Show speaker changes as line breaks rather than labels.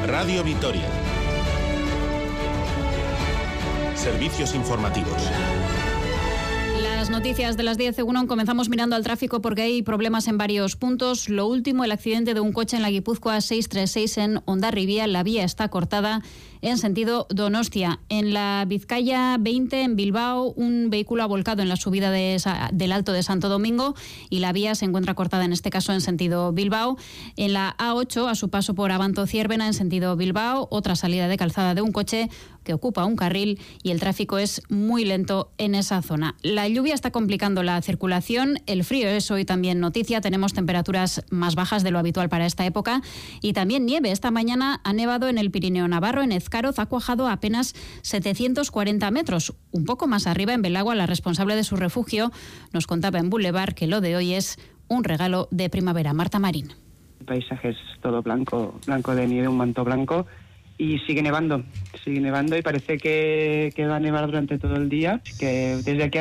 Radio Vitoria. Servicios informativos.
Las noticias de las 10 según comenzamos mirando al tráfico porque hay problemas en varios puntos. Lo último, el accidente de un coche en la Guipúzcoa 636 en Hondarribia. La vía está cortada en sentido Donostia. En la Vizcaya 20 en Bilbao, un vehículo ha volcado en la subida del Alto de Santo Domingo y la vía se encuentra cortada en este caso en sentido Bilbao. En la A8, a su paso por Abanto-Ciervena en sentido Bilbao, otra salida de calzada de un coche que ocupa un carril y el tráfico es muy lento en esa zona. La lluvia está complicando la circulación, el frío es hoy también noticia, tenemos temperaturas más bajas de lo habitual para esta época y también nieve. Esta mañana ha nevado en el Pirineo Navarro, en Ezcaroz ha cuajado a apenas 740 metros. Un poco más arriba, en Belagua, la responsable de su refugio nos contaba en Boulevard que lo de hoy es un regalo de primavera. Marta Marín.
El paisaje es todo blanco de nieve, un manto blanco. Y sigue nevando y parece que va a nevar durante todo el día, que desde aquí